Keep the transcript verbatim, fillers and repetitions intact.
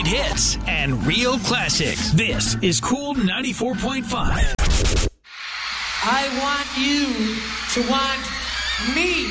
Great hits and real classics. This is Cool ninety-four point five. I want you to want me.